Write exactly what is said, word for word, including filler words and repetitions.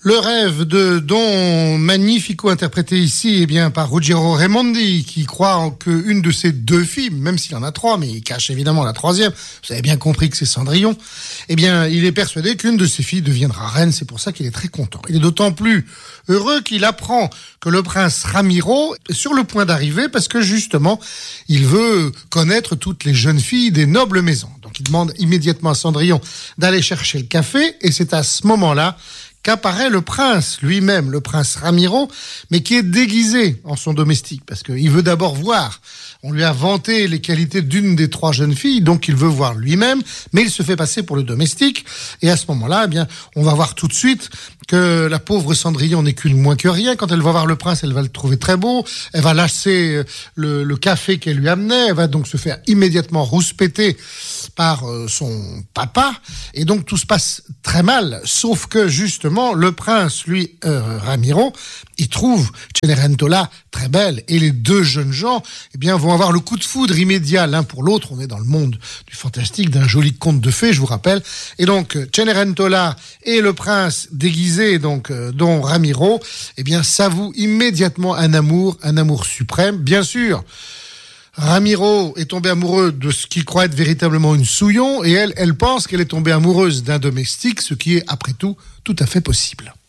Le rêve de Don Magnifico, interprété ici eh bien, par Ruggiero Raimondi, qui croit qu'une de ses deux filles, même s'il en a trois, mais il cache évidemment la troisième, vous avez bien compris que c'est Cendrillon, eh bien, il est persuadé qu'une de ses filles deviendra reine, c'est pour ça qu'il est très content. Il est d'autant plus heureux qu'il apprend que le prince Ramiro est sur le point d'arriver, parce que justement, il veut connaître toutes les jeunes filles des nobles maisons. Donc il demande immédiatement à Cendrillon d'aller chercher le café, et c'est à ce moment-là qu'apparaît le prince lui-même, le prince Ramiro, mais qui est déguisé en son domestique, parce qu'il veut d'abord voir. On lui a vanté les qualités d'une des trois jeunes filles, donc il veut voir lui-même, mais il se fait passer pour le domestique, et à ce moment-là, eh bien, on va voir tout de suite que la pauvre Cendrillon n'est qu'une moins que rien. Quand elle va voir le prince, elle va le trouver très beau, elle va lâcher le, le café qu'elle lui amenait, elle va donc se faire immédiatement rouspéter par euh, son papa, et donc tout se passe très mal, sauf que justement, le prince, lui, euh, Ramiro, il trouve Cenerentola très belle, et les deux jeunes gens, eh bien, vont avoir le coup de foudre immédiat l'un pour l'autre. On est dans le monde du fantastique, d'un joli conte de fées, je vous rappelle. Et donc, Cenerentola et le prince déguisé, donc, euh, dont Ramiro, eh bien, s'avouent immédiatement un amour, un amour suprême. Bien sûr, Ramiro est tombé amoureux de ce qu'il croit être véritablement une souillon, et elle, elle pense qu'elle est tombée amoureuse d'un domestique, ce qui est, après tout, tout à fait possible.